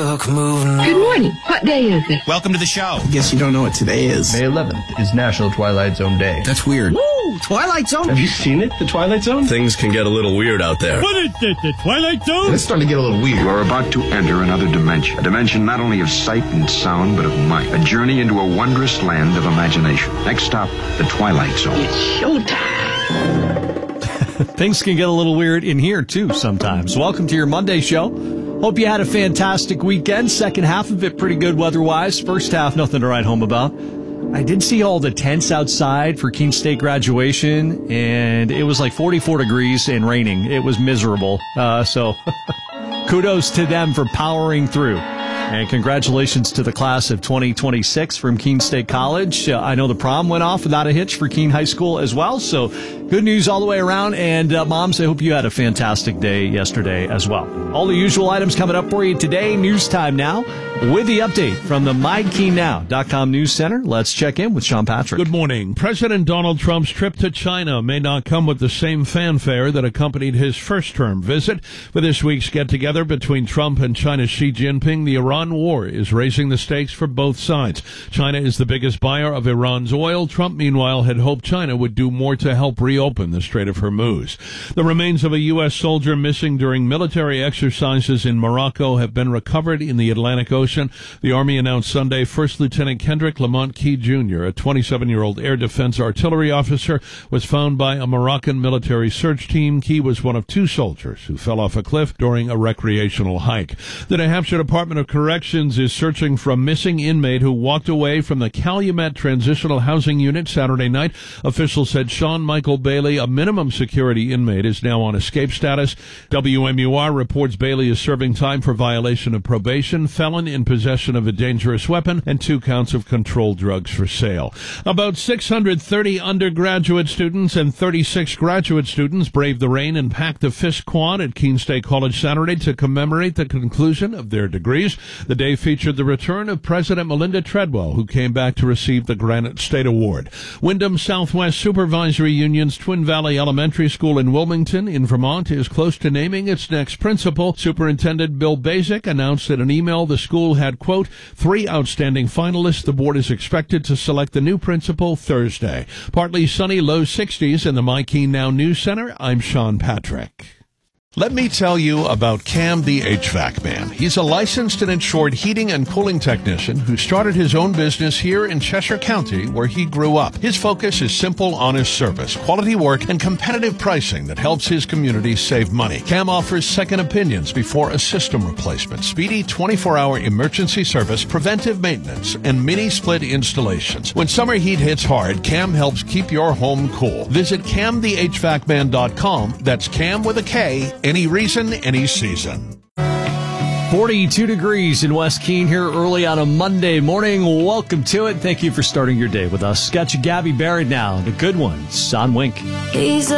book moving. Good morning. What day is it? Welcome to the show. Guess you don't know what today is. May 11th is National Twilight Zone Day. That's weird. Woo! Twilight Zone? Have you seen it, the Twilight Zone? Things can get a little weird out there. What is it, the Twilight Zone? It's starting to get a little weird. You are about to enter another dimension. A dimension not only of sight and sound, but of mind. A journey into a wondrous land of imagination. Next stop, the Twilight Zone. It's showtime. Things can get a little weird in here, too, sometimes. Welcome to your Monday show. Hope you had a fantastic weekend. Second half of it pretty good weather-wise. First half, nothing to write home about. I did see all the tents outside for Keene State graduation, and it was like 44 degrees and raining. It was miserable. So kudos to them for powering through. And congratulations to the class of 2026 from Keene State College. I know the prom went off without a hitch for Keene High School as well. So good news all the way around. And moms, I hope you had a fantastic day yesterday as well. All the usual items coming up for you today. News time now with the update from the MyKeenNow.com News Center. Let's check in with Sean Patrick. Good morning. President Donald Trump's trip to China may not come with the same fanfare that accompanied his first-term visit. For this week's get-together between Trump and China's Xi Jinping, the Iran war is raising the stakes for both sides. China is the biggest buyer of Iran's oil. Trump, meanwhile, had hoped China would do more to help reopen the Strait of Hormuz. The remains of a U.S. soldier missing during military exercises in Morocco have been recovered in the Atlantic Ocean. The Army announced Sunday First Lieutenant Kendrick Lamont Key Jr., a 27-year-old air defense artillery officer, was found by a Moroccan military search team. Key was one of two soldiers who fell off a cliff during a recreational hike. The New Hampshire Department of Corrections is searching for a missing inmate who walked away from the Calumet Transitional Housing Unit Saturday night. Officials said Sean Michael Bailey, a minimum security inmate, is now on escape status. WMUR reports Bailey is serving time for violation of probation, felon in possession of a dangerous weapon, and 2 counts of controlled drugs for sale. About 630 undergraduate students and 36 graduate students braved the rain and packed the Fisk Quad at Keene State College Saturday to commemorate the conclusion of their degrees. The day featured the return of President Melinda Treadwell, who came back to receive the Granite State Award. Wyndham Southwest Supervisory Union's Twin Valley Elementary School in Wilmington, in Vermont, is close to naming its next principal. Superintendent Bill Basic announced in an email the school had, quote, 3 outstanding finalists. The board is expected to select the new principal Thursday. Partly sunny, low 60s in the My Keene Now News Center. I'm Sean Patrick. Let me tell you about Cam the HVAC Man. He's a licensed and insured heating and cooling technician who started his own business here in Cheshire County, where he grew up. His focus is simple, honest service, quality work, and competitive pricing that helps his community save money. Cam offers second opinions before a system replacement, speedy 24-hour emergency service, preventive maintenance, and mini-split installations. When summer heat hits hard, Cam helps keep your home cool. Visit CamTheHVACman.com. That's Cam with a K. Any reason, any season. 42 degrees in West Keene here early on a Monday morning. Welcome to it. Thank you for starting your day with us. Got you Gabby Barrett now. The good ones on Wink. He's